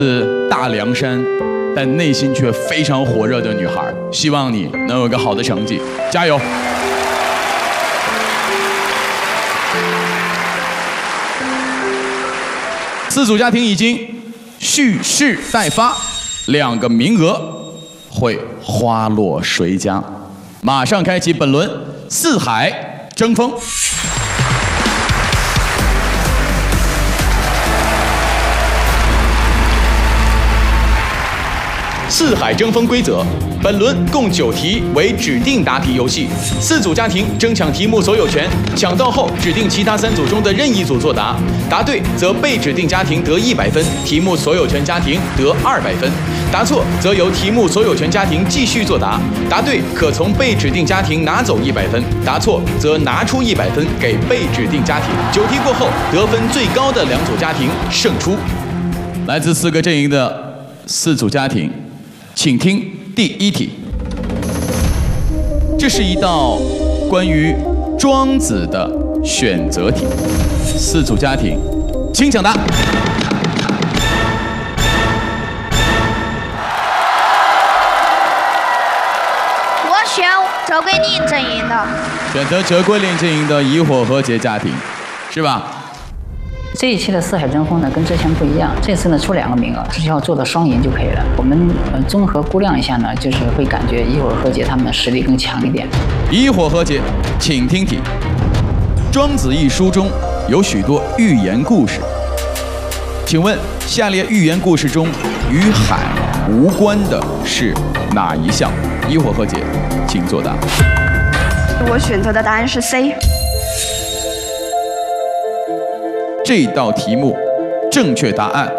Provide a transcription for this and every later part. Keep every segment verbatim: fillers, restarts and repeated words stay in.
是大凉山，但内心却非常火热的女孩。希望你能有一个好的成绩，加油！四组家庭已经蓄势待发，两个名额会花落谁家？马上开启本轮四海争锋。 四海争锋规则：本轮共九题，为指定答题游戏。四组家庭争抢题目所有权，抢到后指定其他三组中的任意组作答，答对则被指定家庭得一百分，题目所有权家庭得二百分；答错则由题目所有权家庭继续作答，答对可从被指定家庭拿走一百分，答错则拿出一百分给被指定家庭。九题过后，得分最高的两组家庭胜出。来自四个阵营的四组家庭。 请听第一题，这是一道关于庄子的选择题。四组家庭，请抢答。 我选哲桂林阵营的。 选择哲桂林阵营的以火和解家庭，是吧？ 这一期的四海争锋呢，跟之前不一样。这次呢出两个名额，只需要做到双赢就可以了。我们呃综合估量一下呢，就是会感觉以火和解他们的实力更强一点。 以火和解，请听题：《庄子》一书中有许多寓言故事，请问下列寓言故事中与海无关的是哪一项？以火和解，请作答。 我选择的答案是 C。 这道题目正确答案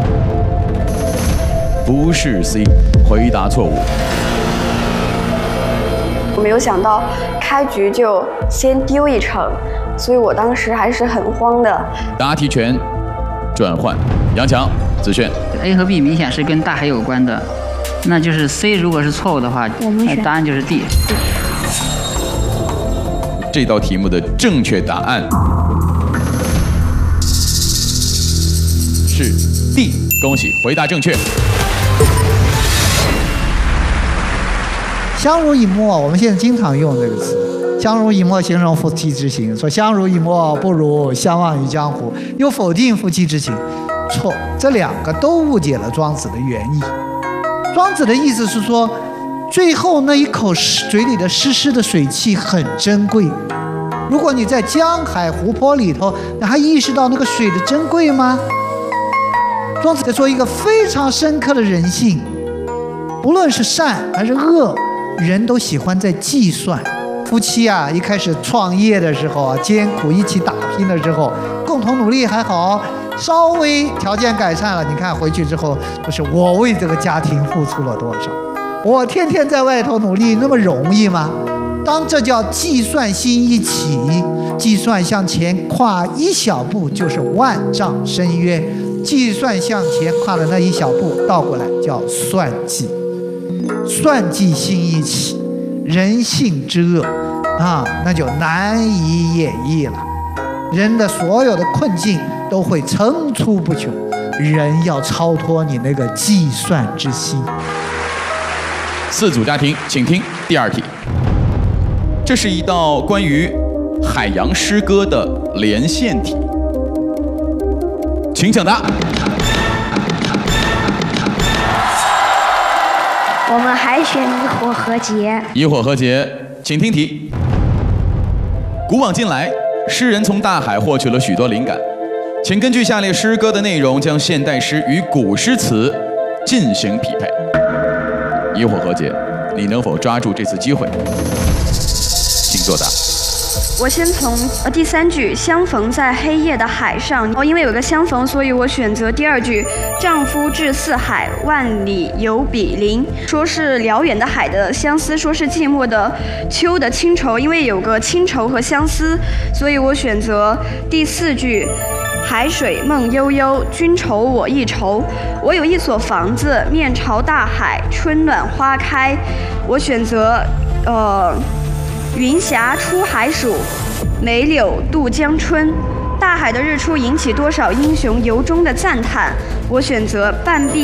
不是 C， 回答错误。 我没有想到开局就先丢一城，所以我当时还是很慌的。 答题权转换，杨强、子轩。 A 和 B 明显是跟大海有关的，那就是 C 如果是错误的话，那答案就是 D。 这道题目的正确答案。 是 D， 恭喜，回答正确。 相濡以沫，我们现在经常用这个词。相濡以沫形容夫妻之情，说相濡以沫不如相忘于江湖，又否定夫妻之情。错，这两个都误解了庄子的原意。庄子的意思是说，最后那一口嘴里的湿湿的水汽很珍贵。如果你在江海湖泊里头，你还意识到那个水的珍贵吗？ 庄子在说一个非常深刻的人性，不论是善还是恶，人都喜欢在计算。夫妻啊，一开始创业的时候啊，艰苦一起打拼的时候，共同努力还好，稍微条件改善了，你看回去之后，不是我为这个家庭付出了多少？我天天在外头努力，那么容易吗？当这叫计算心一起，计算向前跨一小步，就是万丈深渊。 计算向前跨的那一小步，倒过来叫算计。算计心一起，人性之恶啊，那就难以演绎了。人的所有的困境都会层出不穷，人要超脱你那个计算之心。 四组家庭，请听第二题。这是一道关于海洋诗歌的连线题。 请抢答。 我们还选以火和解。 以火和解，请听题。古往今来，诗人从大海获取了许多灵感，请根据下列诗歌的内容，将现代诗与古诗词进行匹配。以火和解，你能否抓住这次机会？请作答。 我先从呃第三句“相逢在黑夜的海上”，哦，因为有个相逢，所以我选择第二句“丈夫至四海，万里犹比邻”。说是辽远的海的相思，说是寂寞的秋的清愁，因为有个清愁和相思，所以我选择第四句“海水梦悠悠，君愁我亦愁”。我有一所房子，面朝大海，春暖花开。我选择呃。 云霞出海曙，梅柳渡江春。 大海的日出引起多少英雄由衷的赞叹？我选择半壁。